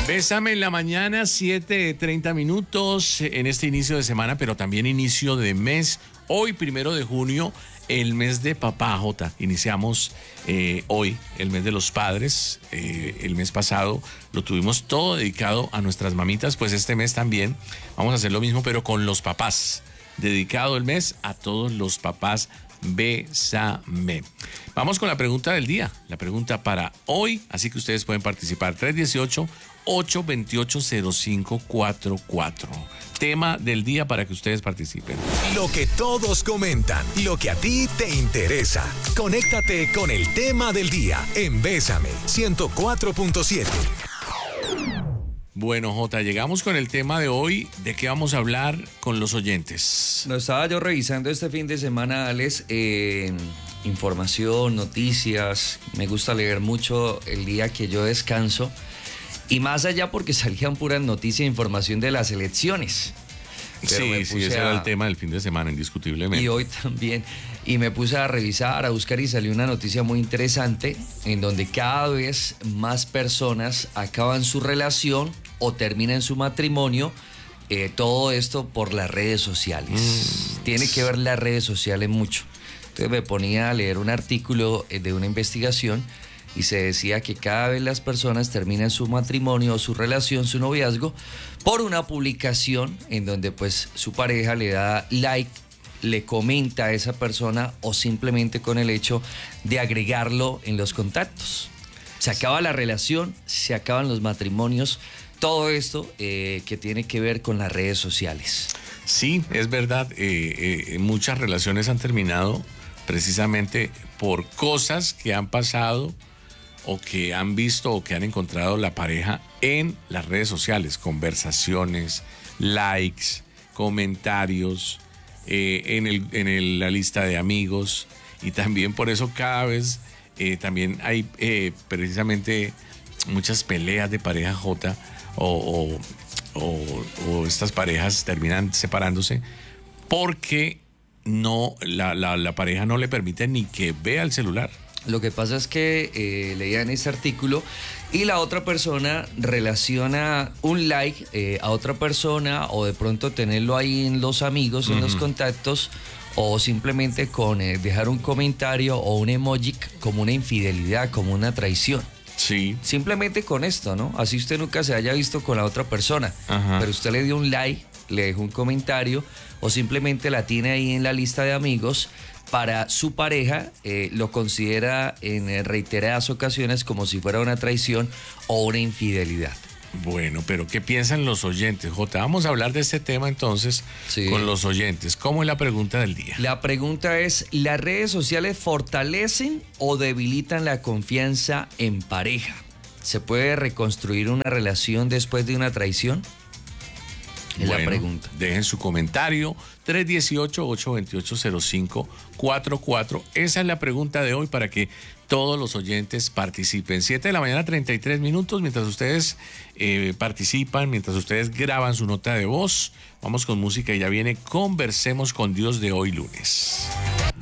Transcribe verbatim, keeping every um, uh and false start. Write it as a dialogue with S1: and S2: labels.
S1: Bésame en la mañana, siete treinta minutos en este inicio de semana, pero también inicio de mes. Hoy, primero de junio, el mes de papá, Jota. Iniciamos eh, hoy el mes de los padres. Eh, el mes pasado lo tuvimos todo dedicado a nuestras mamitas, pues este mes también vamos a hacer lo mismo, pero con los papás. Dedicado el mes a todos los papás. Bésame. Vamos con la pregunta del día, la pregunta para hoy, así que ustedes pueden participar. tres uno ocho, ocho dos ocho, cero cinco cuatro cuatro. Tema del día para que ustedes participen.
S2: Lo que todos comentan, lo que a ti te interesa. Conéctate con el tema del día en Bésame ciento cuatro punto siete.
S1: Bueno, Jota, llegamos con el tema de hoy. ¿De qué vamos a hablar con los oyentes?
S3: Lo estaba yo revisando este fin de semana, Alex, eh, información, noticias. Me gusta leer mucho el día que yo descanso. Y más allá porque salían puras noticias e información de las elecciones.
S1: Sí, sí, ese a... era el tema del fin de semana, indiscutiblemente.
S3: Y hoy también. Y me puse a revisar, a buscar y salió una noticia muy interesante en donde cada vez más personas acaban su relación o terminan su matrimonio. Eh, todo esto por las redes sociales. Mm. Tiene que ver las redes sociales mucho. Entonces me ponía a leer un artículo de una investigación y se decía que cada vez las personas terminan su matrimonio o su relación, su noviazgo, por una publicación en donde pues su pareja le da like, le comenta a esa persona o simplemente con el hecho de agregarlo en los contactos. Se acaba la relación, se acaban los matrimonios, todo esto eh, que tiene que ver con las redes sociales.
S1: Sí, es verdad, eh, eh, muchas relaciones han terminado precisamente por cosas que han pasado o que han visto o que han encontrado la pareja en las redes sociales, conversaciones, likes, comentarios, eh, en, el, en el, la lista de amigos, y también por eso cada vez eh, también hay eh, precisamente muchas peleas de pareja, Jota, o, o, o, o estas parejas terminan separándose porque no, la, la, la pareja no le permite ni que vea el celular.
S3: Lo que pasa es que eh, leía en este artículo y la otra persona relaciona un like eh, a otra persona o de pronto tenerlo ahí en los amigos, uh-huh. en los contactos, o simplemente con eh, dejar un comentario o un emoji como una infidelidad, como una traición.
S1: Sí.
S3: Simplemente con esto, ¿no? Así usted nunca se haya visto con la otra persona, uh-huh. pero usted le dio un like, le dejó un comentario o simplemente la tiene ahí en la lista de amigos. Para su pareja eh, lo considera en reiteradas ocasiones como si fuera una traición o una infidelidad.
S1: Bueno, pero ¿qué piensan los oyentes, Jota? Vamos a hablar de este tema entonces sí. con los oyentes. ¿Cómo es la pregunta del día?
S3: La pregunta es, ¿las redes sociales fortalecen o debilitan la confianza en pareja? ¿Se puede reconstruir una relación después de una traición? Es
S1: bueno,
S3: la pregunta.
S1: Dejen su comentario, tres uno ocho, ocho dos ocho, cero cinco cuatro cuatro. Esa es la pregunta de hoy para que todos los oyentes participen. siete de la mañana, treinta y tres minutos, mientras ustedes eh, participan, mientras ustedes graban su nota de voz. Vamos con música y ya viene Conversemos con Dios de hoy lunes.